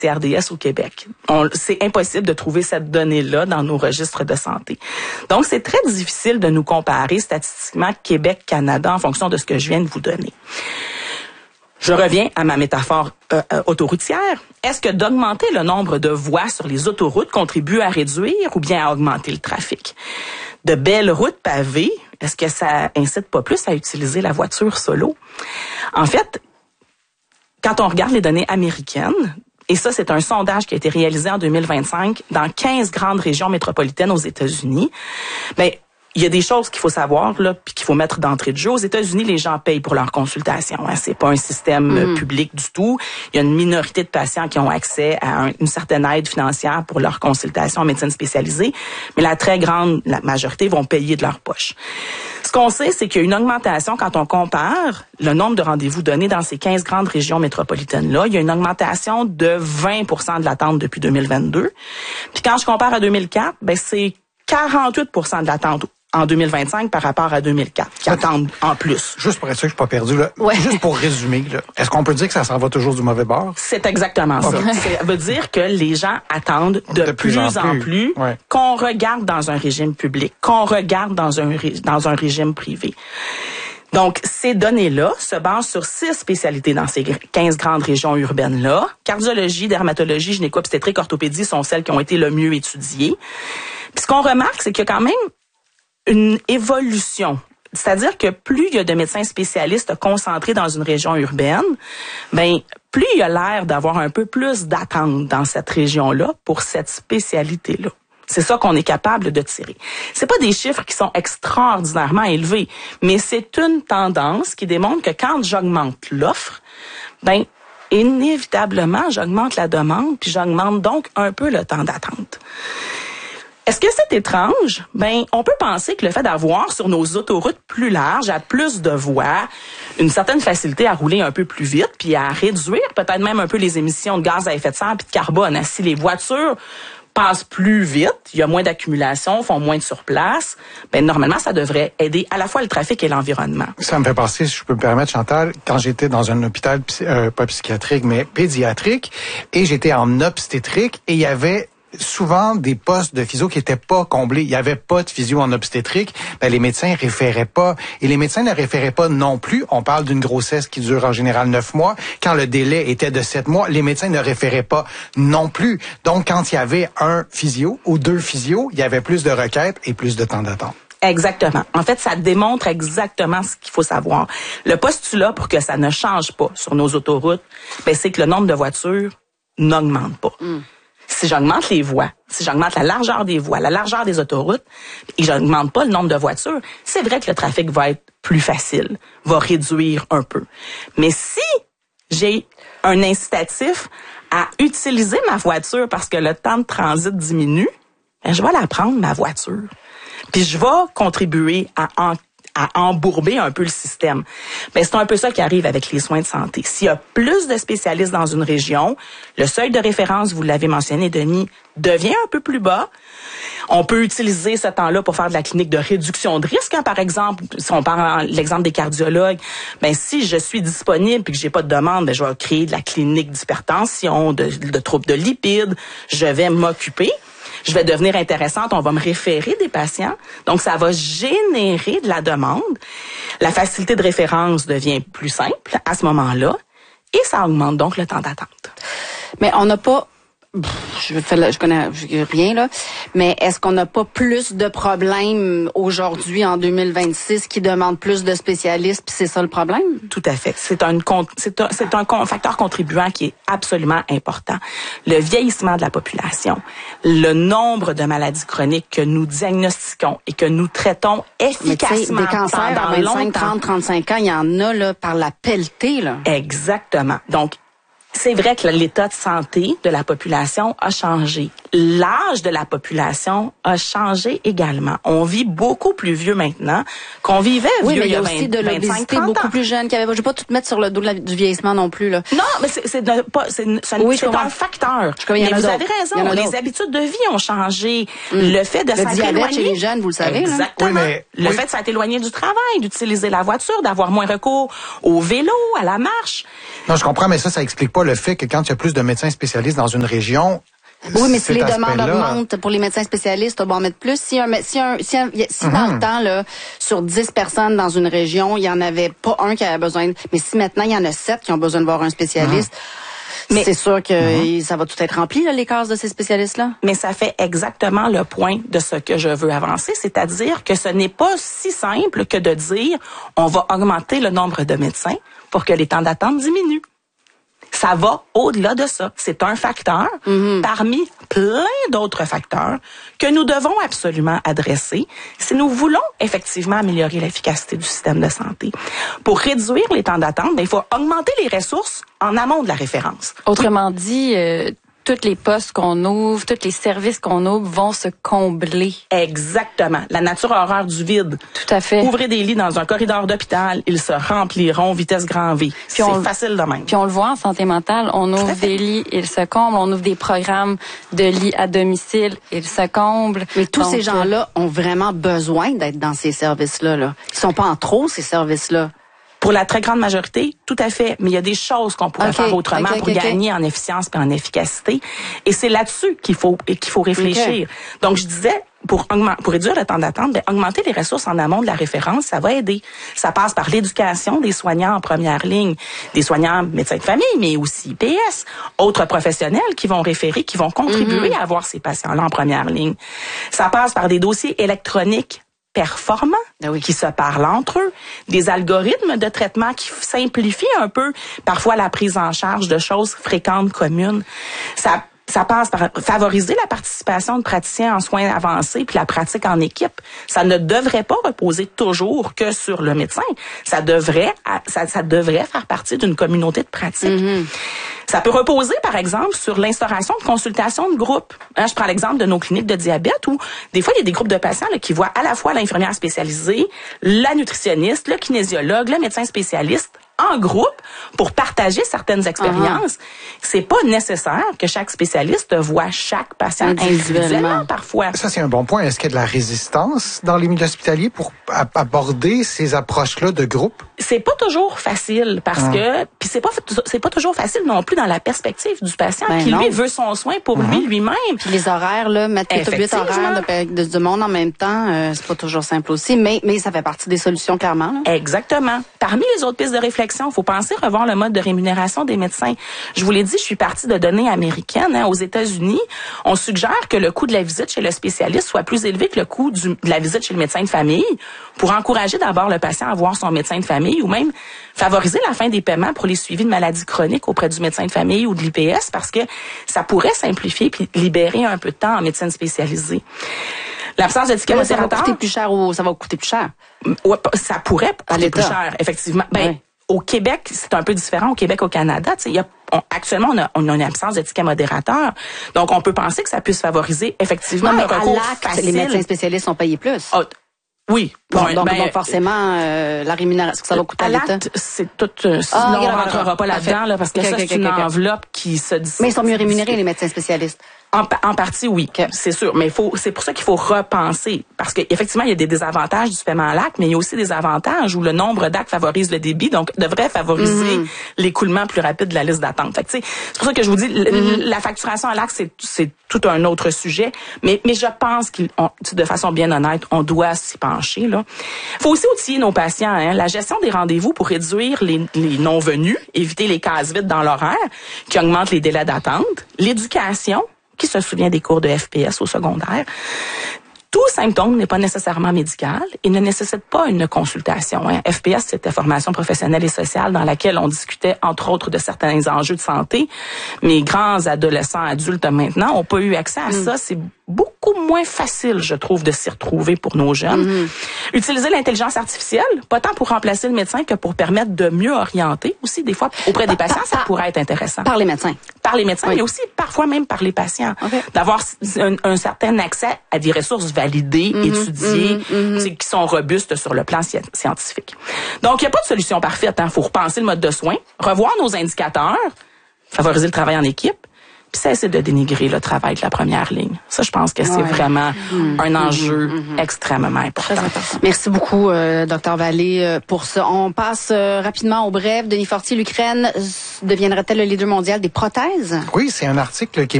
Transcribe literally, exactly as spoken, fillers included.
R D S au Québec. On, c'est impossible de trouver cette donnée-là dans nos registres de santé. Donc, c'est très difficile de nous comparer statistiquement Québec-Canada en fonction de ce que je viens de vous donner. Je reviens à ma métaphore euh, euh, autoroutière. Est-ce que d'augmenter le nombre de voies sur les autoroutes contribue à réduire ou bien à augmenter le trafic? De belles routes pavées, est-ce que ça incite pas plus à utiliser la voiture solo? En fait, quand on regarde les données américaines, et ça, c'est un sondage qui a été réalisé en deux mille vingt-cinq dans quinze grandes régions métropolitaines aux États-Unis. Ben, il y a des choses qu'il faut savoir là, puis qu'il faut mettre d'entrée de jeu. Aux États-Unis, les gens payent pour leurs consultations. Hein. C'est pas un système mmh. public du tout. Il y a une minorité de patients qui ont accès à un, une certaine aide financière pour leurs consultations en médecine spécialisée, mais la très grande la majorité vont payer de leur poche. Ce qu'on sait, c'est qu'il y a une augmentation quand on compare le nombre de rendez-vous donnés dans ces quinze grandes régions métropolitaines-là. Il y a une augmentation de vingt pour cent de l'attente depuis deux mille vingt-deux. Puis quand je compare à deux mille quatre, ben c'est quarante-huit pour cent de l'attente en deux mille vingt-cinc par rapport à deux mille quatre, qui attendent en plus. Juste pour être sûr que je suis pas perdu, là. Ouais. Juste pour résumer, là. Est-ce qu'on peut dire que ça s'en va toujours du mauvais bord? C'est exactement ça. Okay. Ça veut dire que les gens attendent de, de plus, plus en plus, plus ouais. qu'on regarde dans un régime public, qu'on regarde dans un, dans un régime privé. Donc, ces données-là se basent sur six spécialités dans ces quinze grandes régions urbaines-là. Cardiologie, dermatologie, gynéco-obstétrique, orthopédie sont celles qui ont été le mieux étudiées. Puis ce qu'on remarque, c'est qu'il y a quand même une évolution. C'est-à-dire que plus il y a de médecins spécialistes concentrés dans une région urbaine, ben plus il y a l'air d'avoir un peu plus d'attente dans cette région-là pour cette spécialité-là. C'est ça qu'on est capable de tirer. C'est pas des chiffres qui sont extraordinairement élevés, mais c'est une tendance qui démontre que quand j'augmente l'offre, ben inévitablement j'augmente la demande, puis j'augmente donc un peu le temps d'attente. Est-ce que c'est étrange? Ben, on peut penser que le fait d'avoir sur nos autoroutes plus larges, à plus de voies, une certaine facilité à rouler un peu plus vite, puis à réduire peut-être même un peu les émissions de gaz à effet de serre puis de carbone. Si les voitures passent plus vite, il y a moins d'accumulation, font moins de surplace, ben normalement, ça devrait aider à la fois le trafic et l'environnement. Ça me fait penser, si je peux me permettre, Chantal, quand j'étais dans un hôpital, euh, pas psychiatrique, mais pédiatrique, et j'étais en obstétrique, et il y avait souvent des postes de physio qui étaient pas comblés. Il y avait pas de physio en obstétrique. Ben, les médecins référaient pas. Et les médecins ne référaient pas non plus. On parle d'une grossesse qui dure en général neuf mois. Quand le délai était de sept mois, les médecins ne référaient pas non plus. Donc, quand il y avait un physio ou deux physios, il y avait plus de requêtes et plus de temps d'attente. Exactement. En fait, ça démontre exactement ce qu'il faut savoir. Le postulat pour que ça ne change pas sur nos autoroutes, ben, c'est que le nombre de voitures n'augmente pas. Mm. Si j'augmente les voies, si j'augmente la largeur des voies, la largeur des autoroutes, et j'augmente pas le nombre de voitures, c'est vrai que le trafic va être plus facile, va réduire un peu. Mais si j'ai un incitatif à utiliser ma voiture parce que le temps de transit diminue, ben je vais la prendre, ma voiture. Puis je vais contribuer à en à embourber un peu le système. Ben, c'est un peu ça qui arrive avec les soins de santé. S'il y a plus de spécialistes dans une région, le seuil de référence, vous l'avez mentionné, Denis, devient un peu plus bas. On peut utiliser ce temps-là pour faire de la clinique de réduction de risque. Hein, par exemple, si on prend l'exemple des cardiologues, ben si je suis disponible et que j'ai pas de demande, ben je vais créer de la clinique d'hypertension, de, de troubles de lipides. Je vais m'occuper. Je vais devenir intéressante, on va me référer des patients. Donc, ça va générer de la demande. La facilité de référence devient plus simple à ce moment-là et ça augmente donc le temps d'attente. Mais on n'a pas... Je je connais rien, là. Mais est-ce qu'on n'a pas plus de problèmes aujourd'hui, en deux mille vingt-six, qui demandent plus de spécialistes, puis c'est ça le problème? Tout à fait. C'est un, c'est un, c'est un facteur contribuant qui est absolument important. Le vieillissement de la population, le nombre de maladies chroniques que nous diagnostiquons et que nous traitons efficacement. Des cancers dans vingt-cinq, trente, trente-cinq ans, il y en a, là, par la pelletée, là. Exactement. Donc, c'est vrai que l'état de santé de la population a changé. L'âge de la population a changé également. On vit beaucoup plus vieux maintenant qu'on vivait oui, vieux mais il y a vingt, aussi de l'obésité beaucoup plus jeune qu'il y avait. Je vais pas tout mettre sur le dos de la, du vieillissement non plus là. Non, mais c'est c'est de, pas c'est, c'est, oui, c'est un facteur. Je mais vous avez raison. Les habitudes de vie ont changé. Mm. Le fait de s'être éloigné chez les jeunes, vous le savez. Exactement. Oui, mais, le oui. fait de s'être éloigné du travail, d'utiliser la voiture, d'avoir moins recours au vélo, à la marche. Non, je comprends, mais ça, ça explique pas le fait que quand il y a plus de médecins spécialistes dans une région. Oui, mais si les demandes augmentent pour les médecins spécialistes, on va en mettre plus. Si un, si un, si, un, si mm-hmm. dans le temps, là, sur dix personnes dans une région, il y en avait pas un qui avait besoin de, mais si maintenant il y en a sept qui ont besoin de voir un spécialiste, mm-hmm. mais c'est sûr que mm-hmm. ça va tout être rempli, là, les cases de ces spécialistes-là. Mais ça fait exactement le point de ce que je veux avancer, c'est-à-dire que ce n'est pas si simple que de dire on va augmenter le nombre de médecins pour que les temps d'attente diminuent. Ça va au-delà de ça. C'est un facteur mm-hmm. parmi plein d'autres facteurs que nous devons absolument adresser si nous voulons effectivement améliorer l'efficacité du système de santé. Pour réduire les temps d'attente, ben, il faut augmenter les ressources en amont de la référence. Autrement dit, euh, tous les postes qu'on ouvre, tous les services qu'on ouvre vont se combler. Exactement. La nature horreur du vide. Tout à fait. Ouvrez des lits dans un corridor d'hôpital, ils se rempliront vitesse grand V. C'est on, facile de même. Puis on le voit en santé mentale, on ouvre des lits, ils se comblent, on ouvre des programmes de lits à domicile, ils se comblent. Mais tous Donc, ces gens-là ont vraiment besoin d'être dans ces services-là. Là. Ils sont pas en trop, ces services-là. Pour la très grande majorité, tout à fait. Mais il y a des choses qu'on pourrait okay, faire autrement okay, pour okay, gagner en efficience et en efficacité. Et c'est là-dessus qu'il faut qu'il faut réfléchir. Donc, je disais, pour augmenter, pour réduire le temps d'attente, ben, augmenter les ressources en amont de la référence, ça va aider. Ça passe par l'éducation des soignants en première ligne, des soignants médecins de famille, mais aussi I P S, autres professionnels qui vont référer, qui vont contribuer mm-hmm. à avoir ces patients-là en première ligne. Ça passe par des dossiers électroniques performants, ah oui. qui se parlent entre eux, des algorithmes de traitement qui simplifient un peu parfois la prise en charge de choses fréquentes communes. Ça Ça passe par favoriser la participation de praticiens en soins avancés puis la pratique en équipe. Ça ne devrait pas reposer toujours que sur le médecin. Ça devrait, ça, ça devrait faire partie d'une communauté de pratique. Mm-hmm. Ça peut reposer, par exemple, sur l'instauration de consultations de groupe. Hein, je prends l'exemple de nos cliniques de diabète où, des fois, il y a des groupes de patients là, qui voient à la fois l'infirmière spécialisée, la nutritionniste, le kinésiologue, le médecin spécialiste en groupe pour partager certaines expériences. Uh-huh. C'est pas nécessaire que chaque spécialiste voit chaque patient individuellement parfois. Ça, c'est un bon point. Est-ce qu'il y a de la résistance dans les milieux hospitaliers pour aborder ces approches-là de groupe? C'est pas toujours facile parce uh-huh. que, puis c'est pas, c'est pas toujours facile non plus dans la perspective du patient ben qui, non. lui, veut son soin pour uh-huh. lui, lui-même. Puis les horaires, là, mettre huit horaires de, de, de monde en même temps, euh, c'est pas toujours simple aussi, mais, mais ça fait partie des solutions, clairement. Là. Exactement. Parmi les autres pistes de réflexion, il faut penser revoir le mode de rémunération des médecins. Je vous l'ai dit, je suis partie de données américaines. Hein. Aux États-Unis, on suggère que le coût de la visite chez le spécialiste soit plus élevé que le coût du, de la visite chez le médecin de famille pour encourager d'abord le patient à voir son médecin de famille ou même favoriser la fin des paiements pour les suivis de maladies chroniques auprès du médecin de famille ou de l'I P S parce que ça pourrait simplifier puis libérer un peu de temps en médecine spécialisée. L'absence de ticket modérateur... Ça va coûter plus cher ou ça va coûter plus cher? Ouais, ça pourrait coûter plus cher, effectivement. Ben, ouais. Au Québec, c'est un peu différent. Au Québec, au Canada, tu sais, il y a on, actuellement, on a, on a une absence de ticket modérateur. Donc, on peut penser que ça puisse favoriser effectivement non, mais le recours à l'acte, facile. Les médecins spécialistes sont payés plus. Oh, oui. Bon, ouais, donc, ben, donc, forcément, euh, la rémunération, ça va coûter à, à l'État. C'est tout. Euh, ah, on ne rentrera pas là-dedans, là, parce que okay, ça, okay, c'est okay, une okay. enveloppe qui se dit. Mais ils sont mieux rémunérés, les médecins spécialistes. En, en partie, oui, okay. c'est sûr. Mais il faut, c'est pour ça qu'il faut repenser. Parce qu'effectivement, il y a des désavantages du paiement à l'acte, mais il y a aussi des avantages où le nombre d'actes favorise le débit, donc devrait favoriser mm-hmm. l'écoulement plus rapide de la liste d'attente. Fait que, c'est pour ça que je vous dis, mm-hmm. la facturation à l'acte, c'est, c'est tout un autre sujet. Mais, mais je pense qu'il, on, de façon bien honnête, on doit s'y pencher, là. Faut aussi outiller nos patients, hein. La gestion des rendez-vous pour réduire les, les non-venus, éviter les cases vides dans l'horaire, qui augmentent les délais d'attente, l'éducation, qui se souvient des cours de F P S au secondaire. Tout symptôme n'est pas nécessairement médical et ne nécessite pas une consultation. Hein. F P S, c'était formation professionnelle et sociale dans laquelle on discutait, entre autres, de certains enjeux de santé. Mes grands adolescents, adultes maintenant, n'ont pas eu accès à mm. ça. C'est beaucoup beaucoup moins facile, je trouve, de s'y retrouver pour nos jeunes. Mm-hmm. Utiliser l'intelligence artificielle, pas tant pour remplacer le médecin que pour permettre de mieux orienter aussi, des fois, auprès des par, patients, par, ça par, pourrait être intéressant. Par les médecins. Par les médecins, oui. mais aussi parfois même par les patients. Okay. D'avoir un, un certain accès à des ressources validées, mm-hmm, étudiées, mm-hmm, mm-hmm. qui sont robustes sur le plan scientifique. Donc, il n'y a pas de solution parfaite. Il hein. faut repenser le mode de soins, revoir nos indicateurs, favoriser le travail en équipe, puis cesser de dénigrer le travail de la première ligne. Ça, je pense que c'est ouais. vraiment mmh, un enjeu mmh, mmh. extrêmement important. Très important. Merci beaucoup, euh, docteur Vallée, euh, pour ça. On passe euh, rapidement au bref. Denis Fortier, l'Ukraine deviendrait-elle le leader mondial des prothèses? Oui, c'est un article qui est